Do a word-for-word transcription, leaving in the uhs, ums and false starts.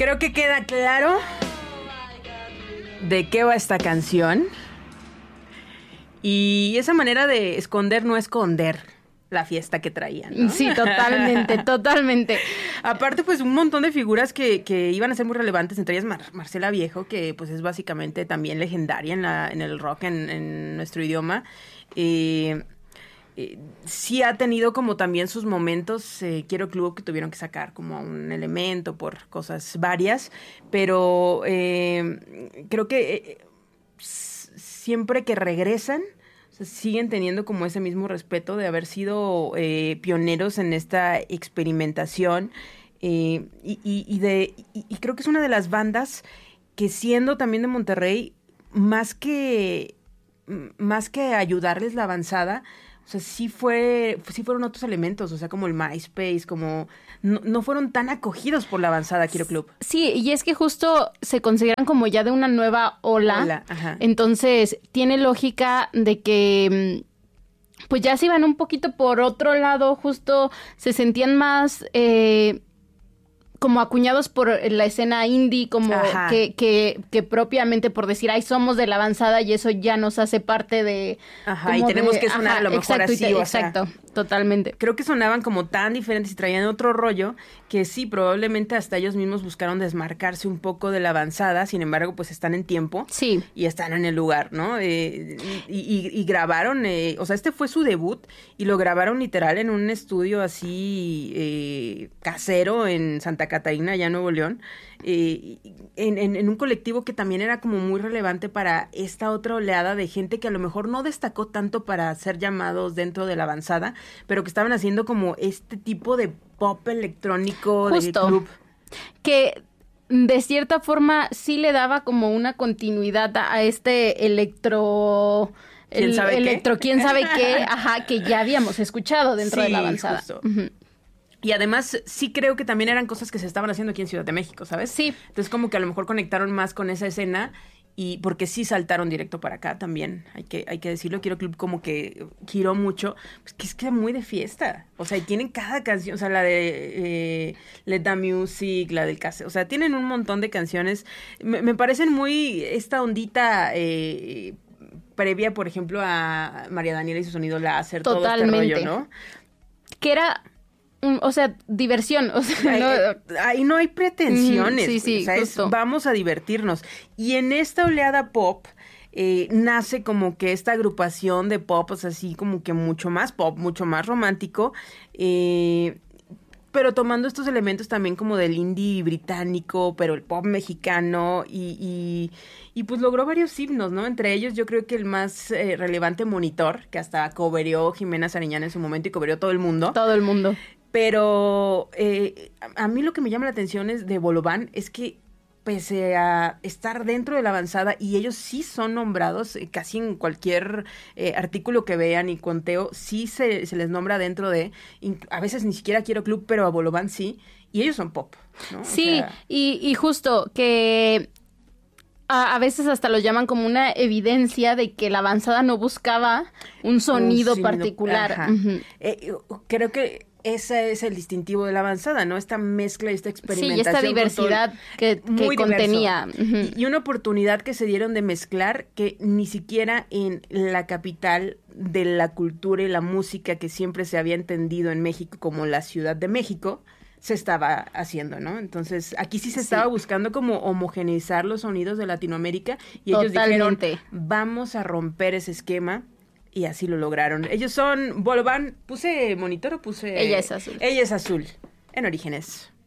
Creo que queda claro de qué va esta canción. Y esa manera de esconder no esconder la fiesta que traían, ¿no? Sí, totalmente, totalmente. Aparte, pues, un montón de figuras que, que iban a ser muy relevantes, entre ellas Mar- Marcela Viejo, que pues es básicamente también legendaria en, la, en el rock en, en nuestro idioma. Eh, eh, sí ha tenido como también sus momentos, eh, Quiero Club, que tuvieron que sacar como un elemento por cosas varias, pero eh, creo que eh, s- siempre que regresan, o sea, siguen teniendo como ese mismo respeto de haber sido eh, pioneros en esta experimentación eh, y, y, y de y, y creo que es una de las bandas que, siendo también de Monterrey, más que m- más que ayudarles la avanzada, o sea, sí fue sí fueron otros elementos, o sea, como el MySpace, como no, no fueron tan acogidos por la avanzada Quiero Club. Sí, y es que justo se consideran como ya de una nueva ola. Ola, ajá. Entonces, tiene lógica de que mm, pues ya se iban un poquito por otro lado, justo se sentían más eh, como acuñados por la escena indie, como Ajá. que, que, que propiamente por decir, ay, somos de la avanzada y eso ya nos hace parte de... Ajá, y como tenemos de- que sonar ajá, a lo mejor exacto, y así, te- o sea. exacto, totalmente. Creo que sonaban como tan diferentes y traían otro rollo que sí, probablemente hasta ellos mismos buscaron desmarcarse un poco de la avanzada. Sin embargo, pues están en tiempo Sí. y están en el lugar, ¿no? Eh, y, y- y grabaron, eh, o sea, este fue su debut y lo grabaron literal en un estudio así eh, casero en Santa Catarina, allá en Nuevo León, eh, en, en, en un colectivo que también era como muy relevante para esta otra oleada de gente que a lo mejor no destacó tanto para ser llamados dentro de la avanzada, pero que estaban haciendo como este tipo de pop electrónico de Justo. club. Que de cierta forma sí le daba como una continuidad a, a este electro... ¿Quién el- sabe qué? electro, quién sabe qué, ajá, que ya habíamos escuchado dentro de la Sí, avanzada. justo. Ujú. Y además sí creo que también eran cosas que se estaban haciendo aquí en Ciudad de México, ¿sabes? Sí. Entonces como que a lo mejor conectaron más con esa escena y porque sí saltaron directo para acá también, hay que, hay que decirlo. Quiero Club como que giró mucho, pues que es que es muy de fiesta, o sea, y tienen cada canción, o sea, la de eh, Let the Music, la del Case, o sea, tienen un montón de canciones, me, me parecen muy esta ondita eh, previa, por ejemplo, a María Daniela y su sonido láser, todo este Totalmente. rollo, ¿no? Que era, mm, o sea, diversión, o sea, Ahí, no- eh, ahí no hay pretensiones. Mm, sí, sí, o sea, es, justo. vamos a divertirnos. Y en esta oleada pop eh, nace como que esta agrupación de pop, o sea, así como que mucho más pop, mucho más romántico, eh, pero tomando estos elementos también como del indie británico, pero el pop mexicano y, y, y pues logró varios himnos, ¿no? Entre ellos yo creo que el más eh, relevante, Monitor, que hasta cobereó Jimena Sariñana en su momento y cobereó todo el mundo. todo el mundo. Pero eh, a, a mí lo que me llama la atención es de Bolobán es que pese a estar dentro de la avanzada, y ellos sí son nombrados eh, casi en cualquier eh, artículo que vean y conteo, sí se, se les nombra dentro de, inc- a veces ni siquiera Quiero Club, pero a Bolobán sí, y ellos son pop, ¿no? O Sí, sea, y, y justo que a, a veces hasta lo llaman como una evidencia de que la avanzada no buscaba un sonido un particular. ajá. Ujú. Eh, creo que ese es el distintivo de la avanzada, ¿no? Esta mezcla, esta Sí, experimentación. y esta con todo- diversidad que, que muy diverso. contenía. Ujú. Y, y una oportunidad que se dieron de mezclar que ni siquiera en la capital de la cultura y la música que siempre se había entendido en México como la Ciudad de México se estaba haciendo, ¿no? Entonces, aquí sí se Sí. estaba buscando como homogeneizar los sonidos de Latinoamérica y ellos Totalmente. dijeron, vamos a romper ese esquema. Y así lo lograron. Ellos son Bolobán. ¿Puse Monitor o puse...? Ella es azul. Ella es azul. En Orígenes.